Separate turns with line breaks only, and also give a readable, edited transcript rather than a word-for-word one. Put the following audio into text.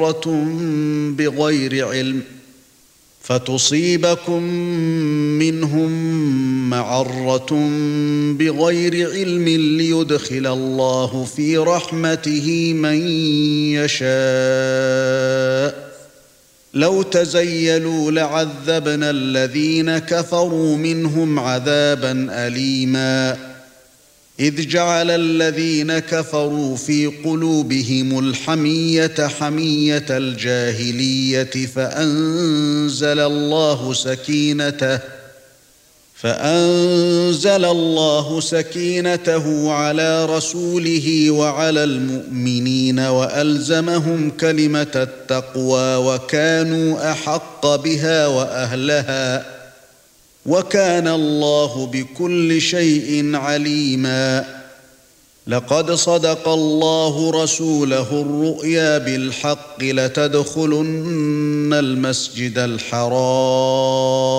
بغير علم فتصيبكم منهم معرة بغير علم ليدخل الله في رحمته من يشاء لو تزيلوا لعذبنا الذين كفروا منهم عذابا أليما إذ جعل الذين كفروا في قلوبهم الحمية حمية الجاهلية فأنزل الله سكينته على رسوله وعلى المؤمنين وألزمهم كلمة التقوى وكانوا أحق بها وأهلها وكان الله بكل شيء عليما لقد صدق الله رسوله الرؤيا بالحق لتدخلن المسجد الحرام